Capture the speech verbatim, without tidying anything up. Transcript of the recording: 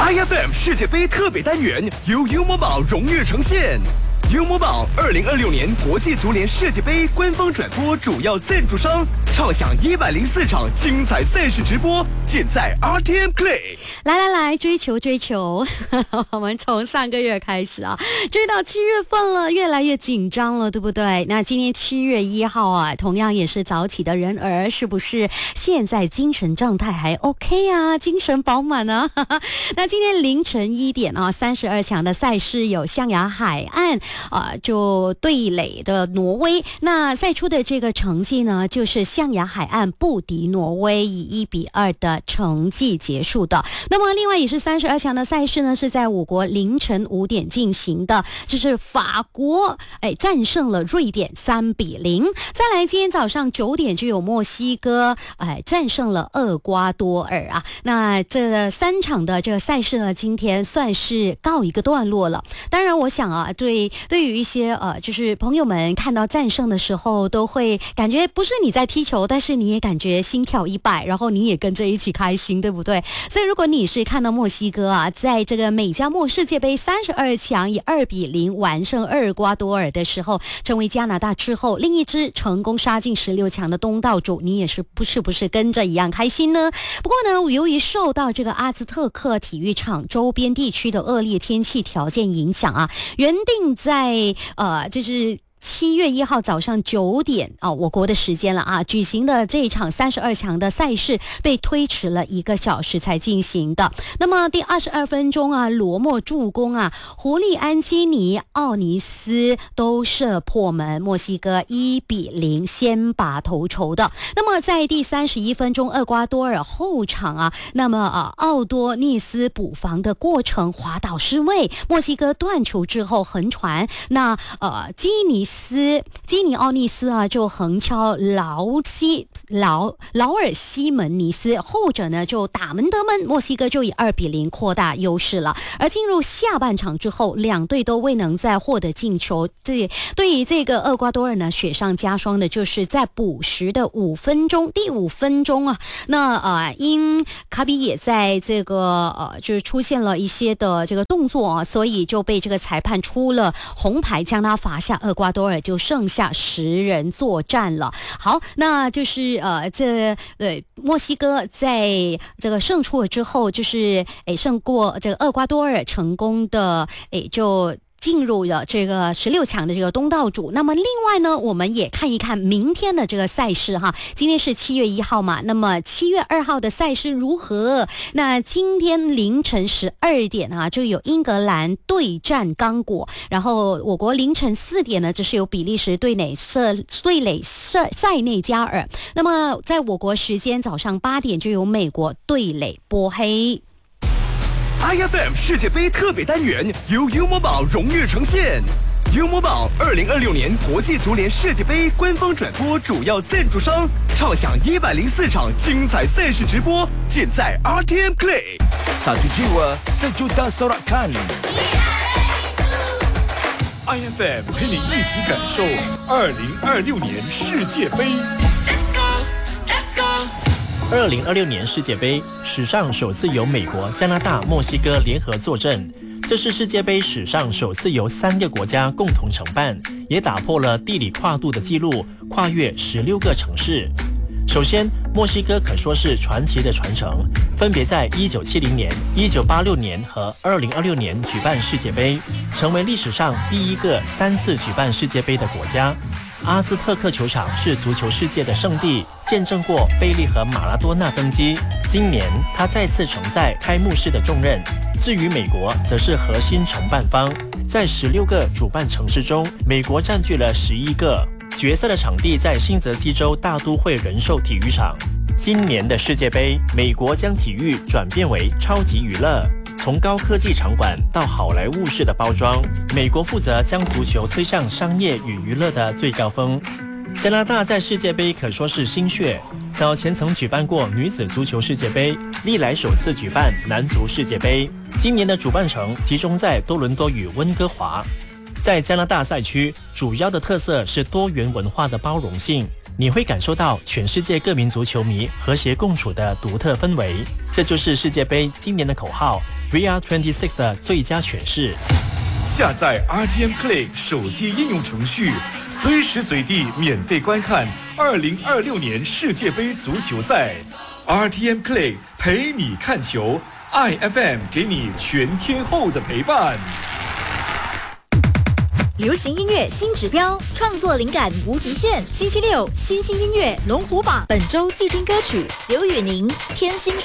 I F M 世界杯特别单元由优某宝荣誉呈现。优某宝二零二六年国际足联世界杯官方转播主要赞助商，畅享一百零四场精彩赛事直播，尽在 R T M Play。 来来来，追求追求！我们从上个月开始啊，追到七月份了，越来越紧张了，对不对？那今天七月一号啊，同样也是早起的人儿，是不是现在精神状态还 OK 啊？精神饱满啊？那今天凌晨一点啊，三十二强的赛事有象牙海岸。啊，就对垒的挪威，那赛出的这个成绩呢，就是象牙海岸不敌挪威，以一比二的成绩结束的。那么另外也是三十二强的赛事呢，是在我国凌晨五点进行的，就是法国哎战胜了瑞典三比零。再来，今天早上九点就有墨西哥哎战胜了厄瓜多尔啊。那这三场的这个赛事呢，今天算是告一个段落了。当然，我想啊，对。对于一些呃，就是朋友们看到战胜的时候，都会感觉不是你在踢球，但是你也感觉心跳一百，然后你也跟着一起开心，对不对？所以如果你是看到墨西哥啊，在这个美加墨世界杯三十二强以二比零完胜厄瓜多尔的时候，成为加拿大之后另一支成功杀进十六强的东道主，你也是不是不是跟着一样开心呢？不过呢，由于受到这个阿兹特克体育场周边地区的恶劣天气条件影响啊，原定在在呃，就是七月一号早上九点啊、哦，我国的时间了啊，举行的这一场三十二强的赛事被推迟了一个小时才进行的。那么第二十二分钟啊，罗莫助攻啊，胡利安基尼、奥尼斯都射破门，墨西哥一比零先拔头筹的。那么在第三十一分钟，厄瓜多尔后场啊，那么啊，奥多尼斯补防的过程滑倒失位，墨西哥断球之后横传，那呃基尼斯。斯基尼奥尼斯啊，就横敲劳西劳劳尔西门尼斯，后者呢就打门得门，墨西哥就以二比零扩大优势了。而进入下半场之后，两队都未能再获得进球，这对于这个厄瓜多尔呢雪上加霜的就是在补时的五分钟，第五分钟啊，那呃因卡比也在这个呃就是出现了一些的这个动作啊，所以就被这个裁判出了红牌，将他罚下。厄瓜多尔就剩下十人作战了。好，那就是呃，这对墨西哥在这个胜出了之后，就是诶胜过这个厄瓜多尔，成功的诶就。进入了这个十六强的这个东道主。那么另外呢，我们也看一看明天的这个赛事哈。今天是七月一号嘛，那么七月二号的赛事如何？那今天凌晨十二点啊，就有英格兰对战刚果，然后我国凌晨四点呢，这是有比利时对垒塞对垒塞塞内加尔。那么在我国时间早上八点就有美国对垒波黑。 I F M 世界杯特别单元由优某宝荣誉呈现。优某宝二零二六年国际足联世界杯官方转播主要赞助商，畅享一百零四场精彩赛事直播，尽在 R T M Play。 Satu jiwa sejuta sorakan。I F M 陪你一起感受二零二六年世界杯。 二零二六年世界杯史上首次由美国、加拿大、墨西哥联合坐镇，这是世界杯史上首次由三个国家共同承办，也打破了地理跨度的记录，跨越十六个城市。首先，墨西哥可说是传奇的传承，分别在一九七零年、一九八六年和二零二六年举办世界杯，成为历史上第一个三次举办世界杯的国家。阿兹特克球场是足球世界的圣地，见证过贝利和马拉多纳登基。今年他再次承载开幕式的重任。至于美国，则是核心承办方，在十六个主办城市中，美国占据了十一个。决赛的场地在新泽西州大都会人寿体育场。今年的世界杯，美国将体育转变为超级娱乐。从高科技场馆到好莱坞式的包装，美国负责将足球推向商业与娱乐的最高峰。加拿大在世界杯可说是新血，早前曾举办过女子足球世界杯，历来首次举办男足世界杯。今年的主办城集中在多伦多与温哥华。在加拿大赛区，主要的特色是多元文化的包容性，你会感受到全世界各民族球迷和谐共处的独特氛围。这就是世界杯今年的口号 V R 二十六 的最佳诠释。 下载 R T M Play 手机应用程序，随时随地免费观看二零二六年世界杯足球赛。R T M Play 陪你看球 ，I F M 给你全天候的陪伴。 流行音乐新指标，创作灵感无极限。星期六新兴音乐龙虎榜，本周季听歌曲刘宇宁《天心》。